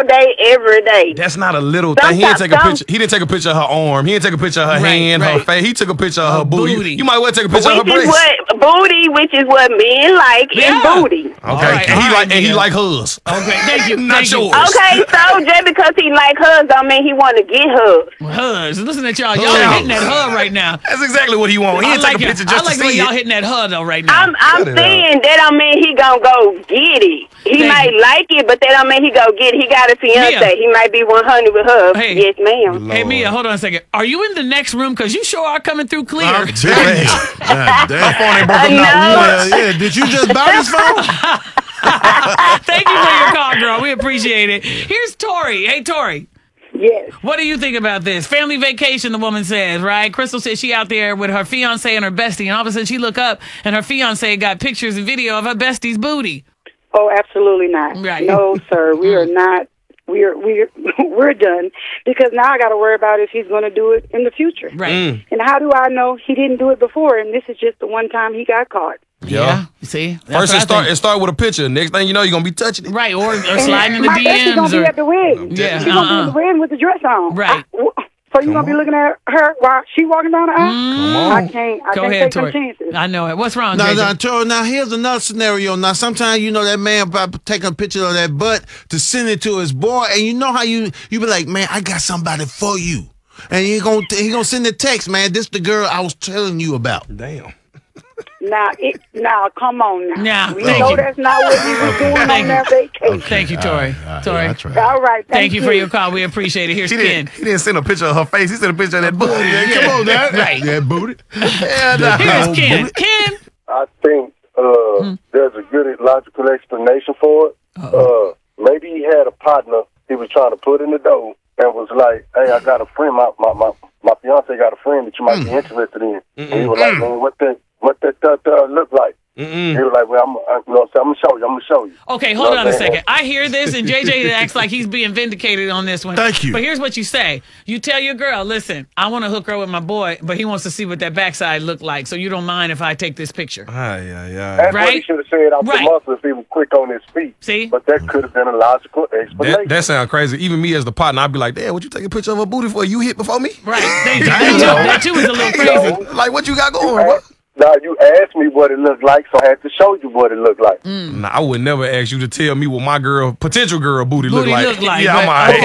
day, every day. That's not a little thing. He didn't take a picture. He didn't take a picture of her arm. He didn't take a picture of her hand, her face. He took a picture of her booty. You might well take a picture of her breast. Which is what men like in booty. Okay, and he like hers. Okay, thank you. Not yours. Okay, so just because he like hers don't mean he want to get hers. Hers. Listen at y'all. Y'all are hitting that her right now. That's exactly what he want. He didn't take a picture just to see it. I like the way y'all hitting that her though right now. I'm saying that don't mean he gonna go get it. He might like it, but that don't mean he go get it. He got a fiance. Mia. He might be 100 with her. Hey. Yes, ma'am. Hey, Mia, hold on a second. Are you in the next room? Because you sure are coming through clear. I'm telling you. God damn. My phone ain't broken not Yeah, did you just buy this phone? Thank you for your call, girl. We appreciate it. Here's Tori. Hey, Tori. Yes. What do you think about this? Family vacation, the woman says, right? Crystal says she out there with her fiance and her bestie, and all of a sudden she look up and her fiance got pictures and video of her bestie's booty. Oh, absolutely not. Right. No, sir. We are not. We're done, because now I got to worry about if he's going to do it in the future. Right. And how do I know he didn't do it before? And this is just the one time he got caught. Yeah. See? First it start with a picture. Next thing you know, you're going to be touching it. Right. Or sliding in the My DMs. going to be at the wedding. Yeah. She's going to be at the wedding with the dress on. Right. So you're going to be looking at her while she walking down the aisle? Come on. I can't ahead, take some Tori. chances. I know it. What's wrong, JJ? Now, here's another scenario. Now, sometimes, that man probably taking a picture of that butt to send it to his boy, and you know how you be like, man, I got somebody for you. And he gonna send a text, man, this the girl I was telling you about. Damn. Now, come on now. We thank know you. that's not what he was doing on that vacation. Thank you, Tori. Tori. All right, Thank you for your call. We appreciate it. Here's Ken. He didn't send a picture of her face. He sent a picture of that booty. Yeah, come on, that. Right. That booty. Here's Ken. Ken. I think there's a good logical explanation for it. Maybe he had a partner he was trying to put in the door and was like, hey, I got a friend, my fiance got a friend that you might be interested in. And he was like, man, what that look like? He was like, well, I'm gonna show you. Okay, hold on a second. I hear this, and JJ acts like he's being vindicated on this one. Thank you. But here's what you say. You tell your girl, listen, I want to hook her with my boy, but he wants to see what that backside look like, so you don't mind if I take this picture. That's what he Right? should have said out the muscle if he was quick on his feet. See? But that could have been a logical explanation. That sounds crazy. Even me as the partner, I'd be like, damn, what you take a picture of her booty for? You hit before me? Right. Thank you. That too is a little crazy. Like, what you got going? What? Now, you asked me what it looked like, so I had to show you what it looked like. Nah, I would never ask you to tell me what my potential girl booty look like. Yeah,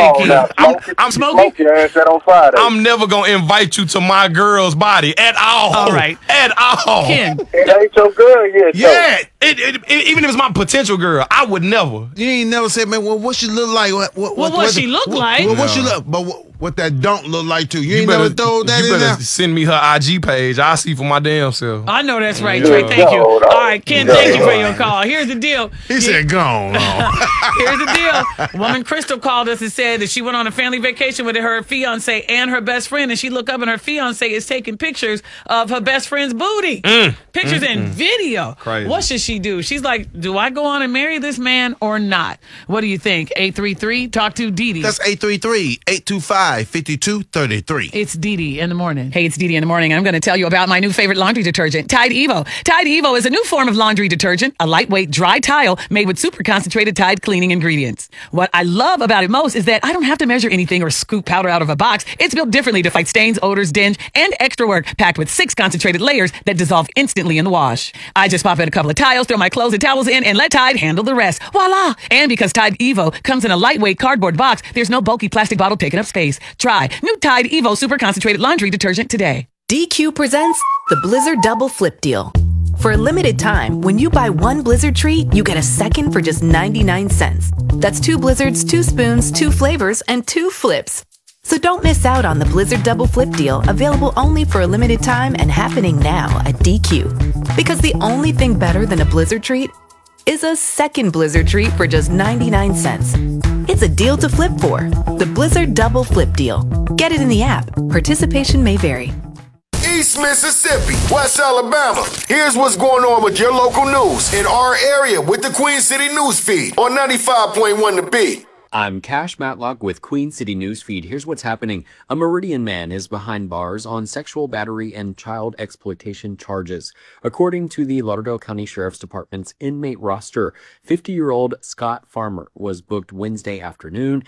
I'm Smoky ass that on Friday. I'm never gonna invite you to my girl's body at all. All right. At all. Ken. It ain't your girl yet. Yeah. Even if it's my potential girl, I would never. You ain't never said, man, well, what she look like? What she look like? What she look? But what that don't look like too? You ain't never throw that in there. You better send me her IG page. I'll see for my damn self. I know that's right, Trey. Thank you. All right, Ken, thank you for your call. Here's the deal. He said, go on. Here's the deal. Woman Crystal called us and said that she went on a family vacation with her fiance and her best friend, and she looked up and her fiance is taking pictures of her best friend's booty. Pictures and video. Crazy. What should she do? She's like, do I go on and marry this man or not? What do you think? 833, talk to Dee Dee. That's 833-825-5233. It's Dee Dee in the morning. Hey, it's Dee Dee in the morning. I'm going to tell you about my new favorite laundry detergent, Tide Evo. Tide Evo is a new form of laundry detergent, a lightweight dry tile made with super concentrated Tide cleaning ingredients. What I love about it most is that I don't have to measure anything or scoop powder out of a box. It's built differently to fight stains, odors, dinge, and extra work, packed with 6 concentrated layers that dissolve instantly in the wash. I just pop in a couple of tiles, throw my clothes and towels in, and let Tide handle the rest. Voila! And because Tide Evo comes in a lightweight cardboard box, there's no bulky plastic bottle taking up space. Try new Tide Evo super concentrated laundry detergent today. DQ presents the Blizzard Double Flip Deal. For a limited time, when you buy one Blizzard treat, you get a second for just 99 cents. That's 2 Blizzards, 2 spoons, 2 flavors, and 2 flips. So don't miss out on the Blizzard Double Flip Deal, available only for a limited time and happening now at DQ. Because the only thing better than a Blizzard treat is a second Blizzard treat for just 99 cents. It's a deal to flip for. The Blizzard Double Flip Deal. Get it in the app. Participation may vary. East Mississippi, West Alabama. Here's what's going on with your local news in our area with the Queen City News Feed on 95.1 The Beat. I'm Cash Matlock with Queen City Newsfeed. Here's what's happening. A Meridian man is behind bars on sexual battery and child exploitation charges. According to the Lauderdale County Sheriff's Department's inmate roster, 50-year-old Scott Farmer was booked Wednesday afternoon